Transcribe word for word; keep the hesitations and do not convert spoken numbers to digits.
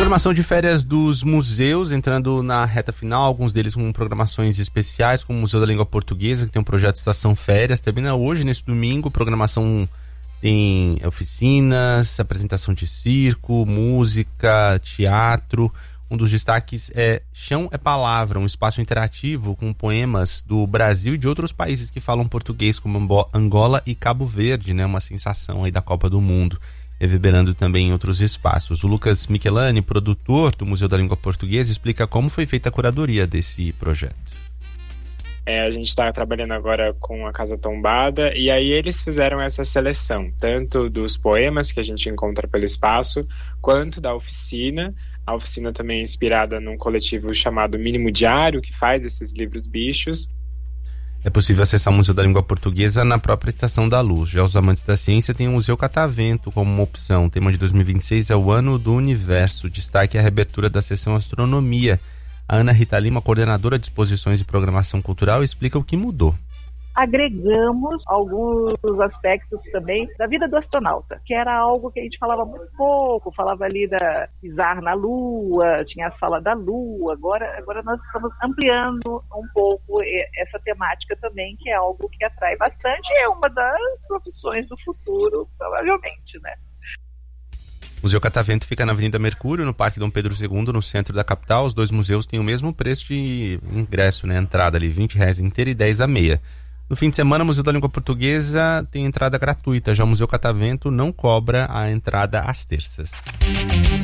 Programação de férias dos museus, entrando na reta final, alguns deles com programações especiais, como o Museu da Língua Portuguesa, que tem um projeto Estação Férias, termina hoje, nesse domingo. Programação tem oficinas, apresentação de circo, música, teatro. Um dos destaques é Chão é Palavra, um espaço interativo com poemas do Brasil e de outros países que falam português, como Angola e Cabo Verde, né? Uma sensação aí da Copa do Mundo, reverberando também em outros espaços. O Lucas Michelani, produtor do Museu da Língua Portuguesa, explica como foi feita a curadoria desse projeto. É, a gente está trabalhando agora com a Casa Tombada, e aí eles fizeram essa seleção, tanto dos poemas que a gente encontra pelo espaço, quanto da oficina. A oficina também é inspirada num coletivo chamado Mínimo Diário, que faz esses livros bichos. É possível acessar o Museu da Língua Portuguesa na própria Estação da Luz. Já os amantes da ciência têm o Museu Catavento como uma opção. O tema de dois mil e vinte e seis é o Ano do Universo. Destaque é a reabertura da seção Astronomia. A Ana Rita Lima, coordenadora de exposições e programação cultural, explica o que mudou. Agregamos alguns aspectos também da vida do astronauta, que era algo que a gente falava muito pouco, falava ali da pisar na Lua, tinha a sala da Lua. Agora, agora nós estamos ampliando um pouco essa temática também, que é algo que atrai bastante e é uma das profissões do futuro, provavelmente, né? O Museu Catavento fica na Avenida Mercúrio, no Parque Dom Pedro segundo, no centro da capital. Os dois museus têm o mesmo preço de ingresso, né? Entrada ali, vinte reais inteira e dez a meia. No fim de semana, o Museu da Língua Portuguesa tem entrada gratuita. Já o Museu Catavento não cobra a entrada às terças.